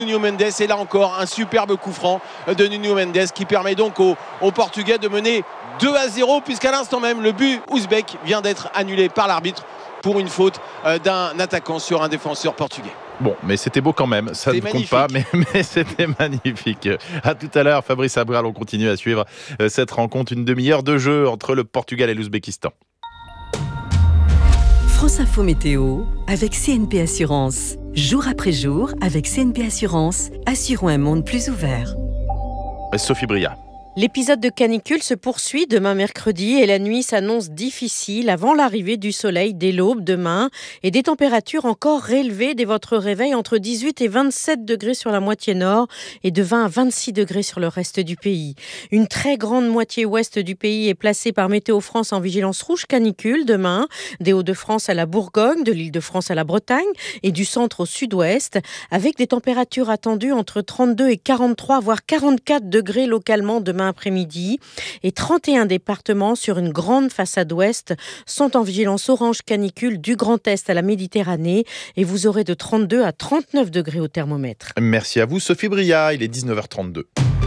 Nuno Mendes, et là encore un superbe coup franc de Nuno Mendes qui permet donc aux Portugais de mener 2-0, puisqu'à l'instant même le but ouzbek vient d'être annulé par l'arbitre pour une faute d'un attaquant sur un défenseur portugais. Bon, mais c'était beau quand même, ça ne compte pas, mais c'était magnifique. À tout à l'heure, Fabrice Abral, on continue à suivre cette rencontre, une demi-heure de jeu entre le Portugal et l'Ouzbékistan. France Info Météo avec CNP Assurance. Jour après jour, avec CNP Assurance, assurons un monde plus ouvert. Sophie Bria. L'épisode de canicule se poursuit demain mercredi et la nuit s'annonce difficile avant l'arrivée du soleil dès l'aube demain et des températures encore élevées dès votre réveil entre 18 et 27 degrés sur la moitié nord et de 20 à 26 degrés sur le reste du pays. Une très grande moitié ouest du pays est placée par Météo France en vigilance rouge canicule demain, des Hauts-de-France à la Bourgogne, de l'Île-de-France à la Bretagne et du centre au sud-ouest, avec des températures attendues entre 32 et 43 voire 44 degrés localement demain après-midi, et 31 départements sur une grande façade ouest sont en vigilance orange canicule du Grand Est à la Méditerranée, et vous aurez de 32 à 39 degrés au thermomètre. Merci à vous Sophie Bria, il est 19h32.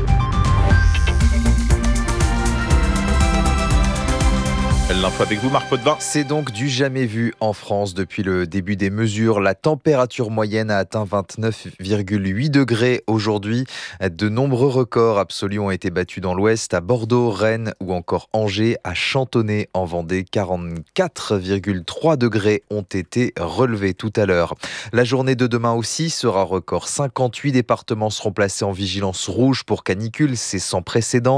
L'info avec vous, Marc Potvin. C'est donc du jamais vu en France depuis le début des mesures. La température moyenne a atteint 29,8 degrés aujourd'hui. De nombreux records absolus ont été battus dans l'Ouest, à Bordeaux, Rennes ou encore Angers, à Chantonnay en Vendée. 44,3 degrés ont été relevés tout à l'heure. La journée de demain aussi sera record. 58 départements seront placés en vigilance rouge pour canicule, c'est sans précédent.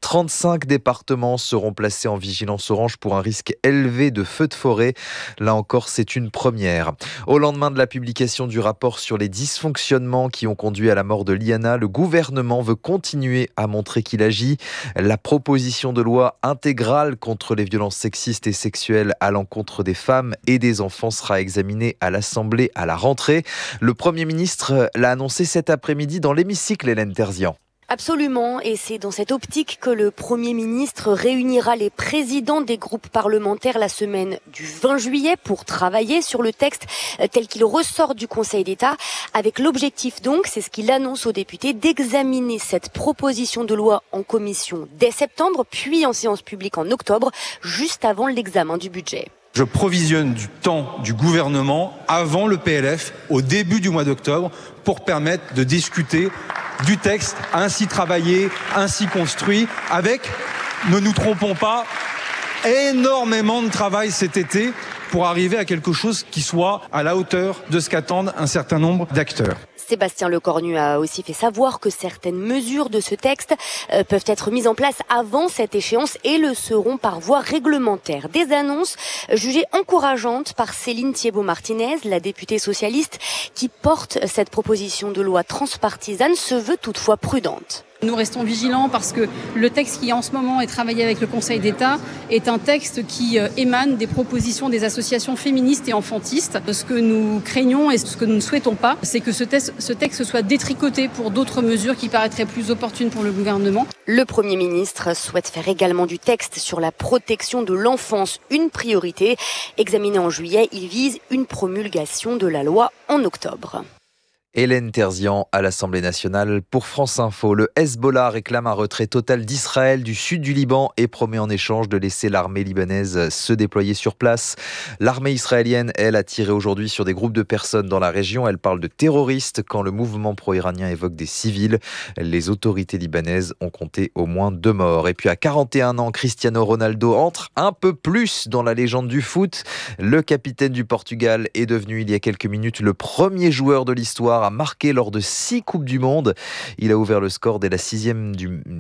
35 départements seront placés en vigilance orange pour un risque élevé de feux de forêt. Là encore, c'est une première. Au lendemain de la publication du rapport sur les dysfonctionnements qui ont conduit à la mort de Liana, le gouvernement veut continuer à montrer qu'il agit. La proposition de loi intégrale contre les violences sexistes et sexuelles à l'encontre des femmes et des enfants sera examinée à l'Assemblée à la rentrée. Le Premier ministre l'a annoncé cet après-midi dans l'hémicycle, Hélène Terzian. Absolument, et c'est dans cette optique que le Premier ministre réunira les présidents des groupes parlementaires la semaine du 20 juillet pour travailler sur le texte tel qu'il ressort du Conseil d'État, avec l'objectif donc, c'est ce qu'il annonce aux députés, d'examiner cette proposition de loi en commission dès septembre, puis en séance publique en octobre, juste avant l'examen du budget. Je provisionne du temps du gouvernement avant le PLF, au début du mois d'octobre, pour permettre de discuter du texte ainsi travaillé, ainsi construit, avec, ne nous trompons pas, énormément de travail cet été pour arriver à quelque chose qui soit à la hauteur de ce qu'attendent un certain nombre d'acteurs. Sébastien Lecornu a aussi fait savoir que certaines mesures de ce texte peuvent être mises en place avant cette échéance et le seront par voie réglementaire. Des annonces jugées encourageantes par Céline Thiébaut-Martinez, la députée socialiste, qui porte cette proposition de loi transpartisane, se veut toutefois prudente. Nous restons vigilants parce que le texte qui en ce moment est travaillé avec le Conseil d'État est un texte qui émane des propositions des associations féministes et enfantistes. Ce que nous craignons et ce que nous ne souhaitons pas, c'est que ce texte soit détricoté pour d'autres mesures qui paraîtraient plus opportunes pour le gouvernement. Le Premier ministre souhaite faire également du texte sur la protection de l'enfance une priorité. Examiné en juillet, il vise une promulgation de la loi en octobre. Hélène Terzian à l'Assemblée nationale pour France Info. Le Hezbollah réclame un retrait total d'Israël du sud du Liban et promet en échange de laisser l'armée libanaise se déployer sur place. L'armée israélienne, elle, a tiré aujourd'hui sur des groupes de personnes dans la région. Elle parle de terroristes quand le mouvement pro-iranien évoque des civils. Les autorités libanaises ont compté au moins 2 morts. Et puis à 41 ans, Cristiano Ronaldo entre un peu plus dans la légende du foot. Le capitaine du Portugal est devenu il y a quelques minutes le premier joueur de l'histoire a marqué lors de 6 Coupes du Monde. Il a ouvert le score dès la 6e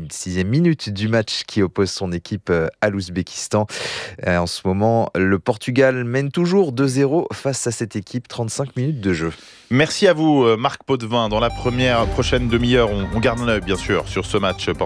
minute du match qui oppose son équipe à l'Ouzbékistan. En ce moment, le Portugal mène toujours 2-0 face à cette équipe. 35 minutes de jeu. Merci à vous, Marc Potvin. Dans la prochaine demi-heure, on garde un œil, bien sûr, sur ce match